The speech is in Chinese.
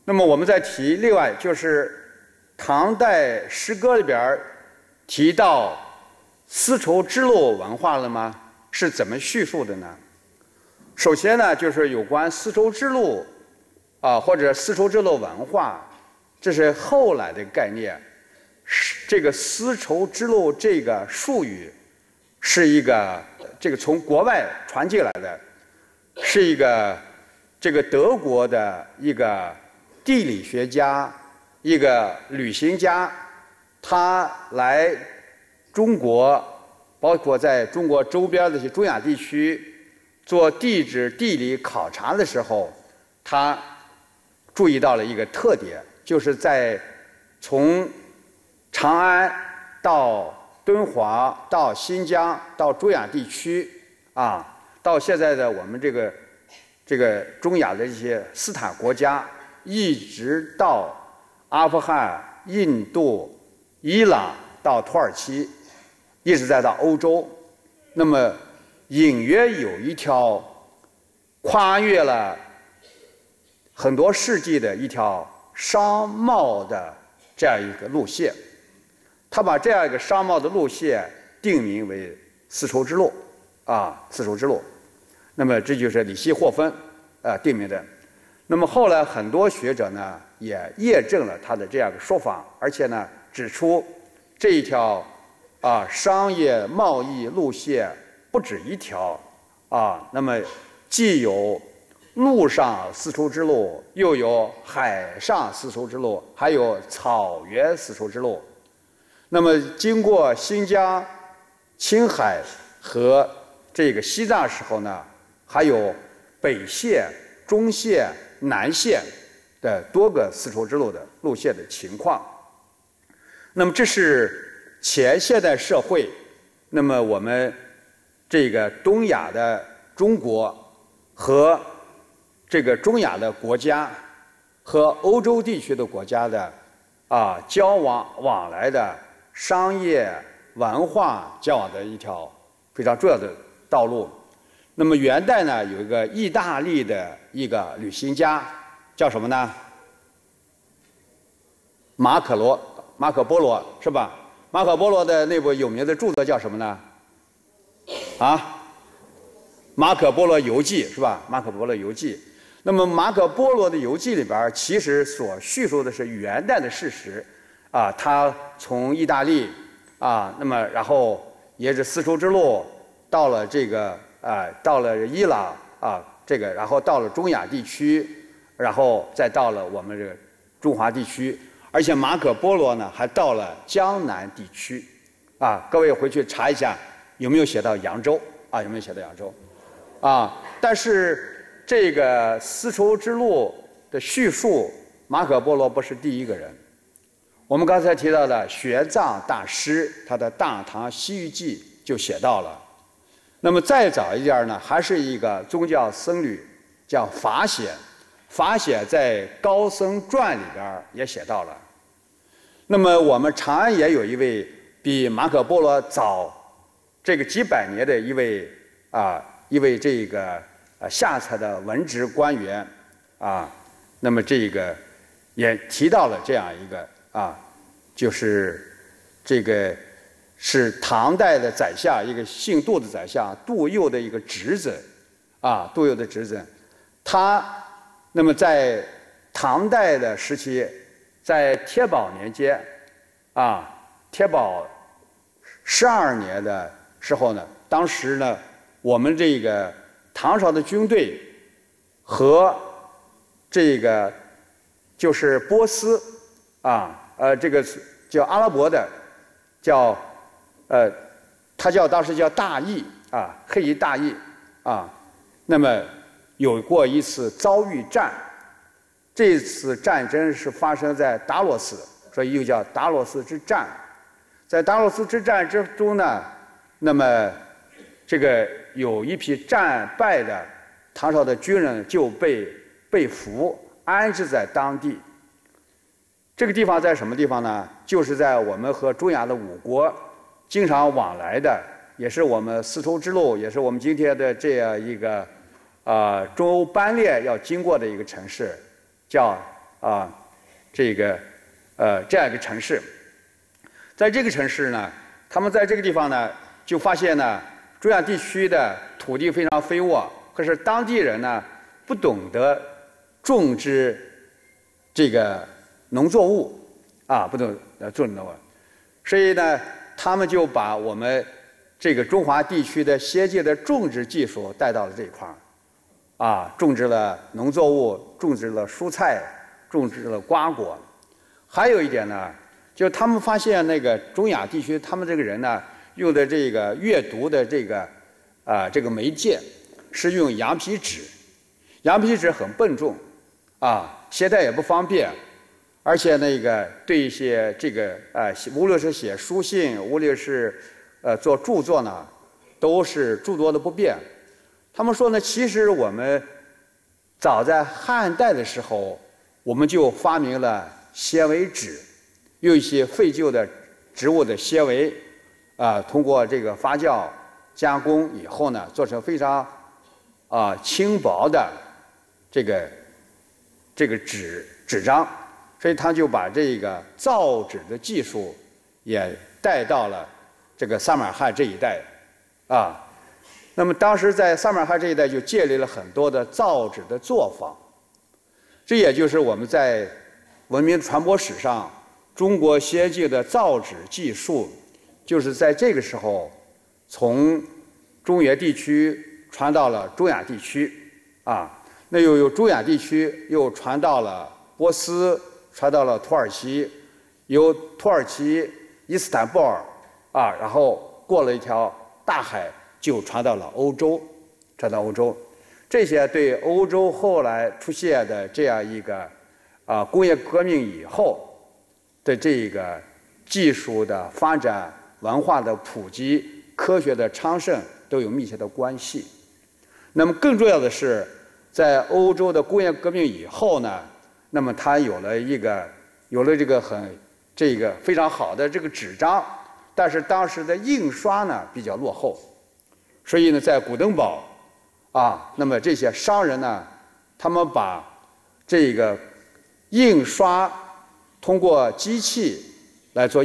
那么我们再提，另外就是唐代诗歌里边提到丝绸之路文化了吗？是怎么叙述的呢？首先呢，就是有关丝绸之路或者丝绸之路文化，这是后来的概念。这个丝绸之路这个术语是一个这个从国外传进来的，是一个这个德国的一个地理学家、一个旅行家，他来中国，包括在中国周边的一些中亚地区做地质地理考察的时候，他注意到了一个特点，就是在从长安到敦煌到新疆到中亚地区到现在的我们这个中亚的一些斯坦国家，一直到阿富汗、印度、伊朗到土耳其，一直再到欧洲，那么隐约有一条跨越了很多世纪的一条商贸的这样一个路线。他把这样一个商贸的路线定名为丝绸之路丝绸之路。那么这就是里希霍芬定名的。那么后来很多学者呢也验证了他的这样一个说法，而且呢指出这一条商业贸易路线不止一条那么既有陆上丝绸之路，又有海上丝绸之路，还有草原丝绸之路。那么经过新疆、青海和这个西藏时候呢，还有北线、中线、南线的多个丝绸之路的路线的情况。那么这是前现代社会，那么我们这个东亚的中国和这个中亚的国家和欧洲地区的国家的交往来的商业文化交往的一条非常重要的道路。那么元代呢，有一个意大利的一个旅行家，叫什么呢？马可波罗是吧？马可波罗的那部有名的著作叫什么呢？马可波罗游记是吧？马可波罗游记。那么马可波罗的游记里边，其实所叙述的是元代的事实他从意大利那么然后沿着丝绸之路到了这个到了伊朗然后到了中亚地区，然后再到了我们这个中华地区，而且马可波罗呢还到了江南地区各位回去查一下有没有写到扬州有没有写到扬州但是这个丝绸之路的叙述，马可波罗不是第一个人。我们刚才提到的玄奘大师，他的《大唐西域记》就写到了。那么再早一点呢，还是一个宗教僧侣，叫法显。法显在《高僧传》里边也写到了。那么我们长安也有一位比马可波罗早这个几百年的一位这个下策的文职官员那么这个也提到了这样一个就是这个是唐代的宰相，一个姓杜的宰相杜佑的一个侄子杜佑的侄子，他那么在唐代的时期，在天宝年间天宝12年的时候呢，当时呢我们这个唐朝的军队和这个就是波斯这个叫阿拉伯的叫他当时叫大翼黑夷大翼那么有过一次遭遇战，这次战争是发生在达罗斯，所以又叫达罗斯之战。在达罗斯之战之中呢，那么这个有一批战败的唐朝的军人就被俘安置在当地。这个地方在什么地方呢？就是在我们和中亚的5国经常往来的，也是我们丝绸之路，也是我们今天的这样一个中欧班列要经过的一个城市，叫这样一个城市。在这个城市呢，他们在这个地方呢，就发现呢，中亚地区的土地非常肥沃，可是当地人呢不懂得种植这个农作物不懂种农作物，所以呢，他们就把我们这个中华地区的先进的种植技术带到了这一块儿，种植了农作物，种植了蔬菜，种植了瓜果。还有一点呢，就他们发现那个中亚地区，他们这个人呢，用的这个阅读的这个媒介是用羊皮纸，羊皮纸很笨重，携带也不方便，而且那个对一些这个无论是写书信，无论是做著作呢，都是诸多的不便。他们说呢，其实我们早在汉代的时候，我们就发明了纤维纸，用一些废旧的植物的纤维，通过这个发酵加工以后呢，做成非常轻薄的这个纸张，所以他就把这个造纸的技术也带到了这个撒马尔罕这一带那么当时在撒马尔罕这一带就建立了很多的造纸的作坊，这也就是我们在文明传播史上中国先进的造纸技术，就是在这个时候从中原地区传到了中亚地区那又由中亚地区又传到了波斯，传到了土耳其，由土耳其伊斯坦布尔然后过了一条大海就传到了欧洲，这些对欧洲后来出现的这样一个工业革命以后的这个技术的发展、文化的普及、科学的昌盛都有密切的关系。那么更重要的是，在欧洲的工业革命以后呢，那么它有了这个非常好的这个纸张，但是当时的印刷呢比较落后，所以呢，在古登堡那么这些商人呢，他们把这个印刷通过机器来做